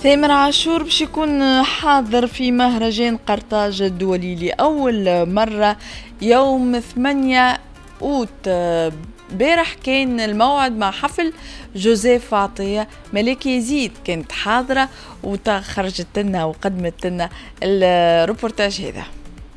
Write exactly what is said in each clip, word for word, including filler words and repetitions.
تامر عاشور باش يكون حاضر في مهرجان قرطاج الدولي لأول مرة يوم ثمانية أوت. بارح كان الموعد مع حفل جوزيف عطية. ملاك يزيد كانت حاضرة وخرجت لنا وقدمت لنا الروبورتاج هذا.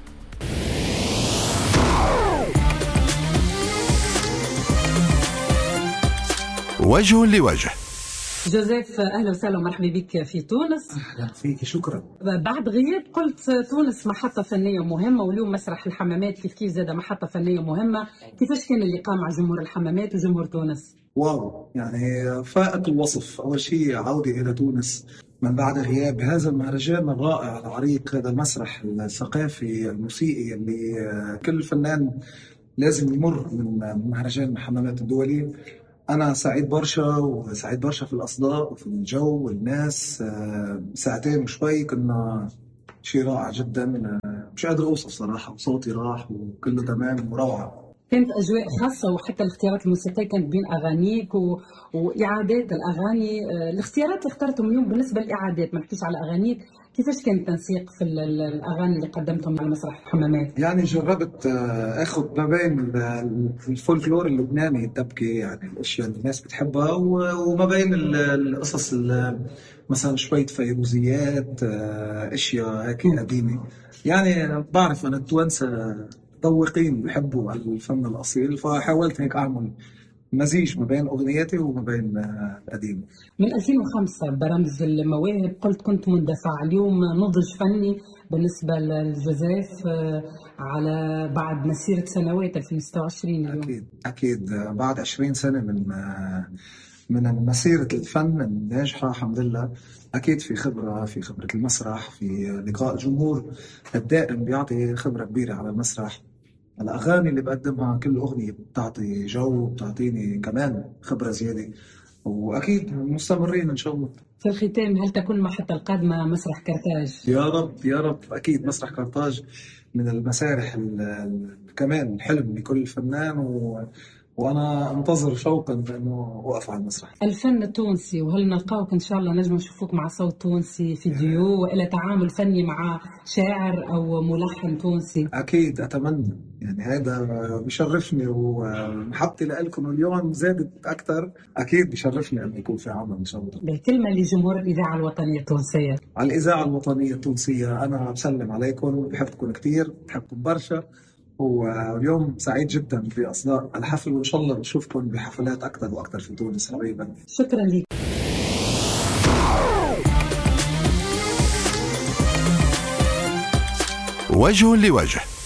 وجه لوجه. جوزيف، أهلا وسهلا ومرحبا بك في تونس. أهلا فيك، شكرا. بعد غياب قلت تونس محطة فنية مهمة، واليوم مسرح الحمامات كيف كيف زاد محطة فنية مهمة. كيفاش كان اللقاء مع جمهور الحمامات وجمهور تونس؟ واو، يعني فائق الوصف. أول شيء عودة إلى تونس من بعد غياب هذا المهرجان الرائع العريق، هذا المسرح الثقافي الموسيقي اللي كل فنان لازم يمر من مهرجان الحمامات الدولي. أنا سعيد برشا، وسعيد برشا في الأصداء وفي الجو والناس. ساعتين وشوي كنا شيء رائع جدا، مش قادر أوصف صراحة، وصوتي راح وكله تمام وروعة. كانت أجواء خاصة، وحتى الاختيارات الموسيقية كانت بين أغانيك و... وإعادات الأغاني. الاختيارات اللي اخترتهم اليوم بالنسبة للإعادات، ما نحكيش على أغانيك، كيفاش كان التنسيق في الأغاني اللي قدمتهم على مسرح الحمامات؟ يعني جربت أخذ ما بين الفولكلور اللبناني الدبكة، يعني الأشياء اللي الناس بتحبها، وما بين القصص مثلا شوية فيروزيات، أشياء هيك قديمة. يعني بعرف أنا التوانسة ذوقين بحبوا الفن الأصيل، فحاولت هيك أعمل مزيج ما بين أغنياتي وما بين القديم. من ألفين وخمسة برامج المواهب قلت كنت مندفع، اليوم نضج فني بالنسبة للجوزيف على بعد مسيرة سنوات ألفين وستة وعشرين اليوم. أكيد أكيد بعد عشرين سنة من من مسيرة الفن الناجحة الحمد لله. أكيد في خبرة في خبرة المسرح، في لقاء الجمهور الدائم بيعطي خبرة كبيرة على المسرح. الأغاني اللي بقدمها كل أغنية بتعطي جو، بتعطيني كمان خبرة زيادة، وأكيد مستمرين إن شاء الله. في الختام، هل تكون المحطة القادمة مسرح قرطاج؟ يا رب يا رب، أكيد مسرح قرطاج من المسارح كمان حلم لكل فنان، و... وأنا أنتظر شوقا أنه أوقف على المسرح. الفن التونسي، وهل نلقاوك إن شاء الله نجم نشوفوك مع صوت تونسي فيديو، وإلى تعامل فني مع شاعر أو ملحن تونسي؟ أكيد أتمنى، يعني هذا بشرفني، ومحبتي لكم اليوم زادت أكثر. أكيد بشرفني أن يكون في عمل إن شاء الله. بالكلمة لجمهور الإذاعة الوطنية التونسية. على الإذاعة الوطنية التونسية، أنا بسلم عليكم، بحبكم كثير، بحبكم برشا، واليوم سعيد جدا بأصداء الحفل، وإن شاء الله نشوفكم بحفلات أكثر وأكثر في تونس قريبا. شكرا لك. وجه لوجه.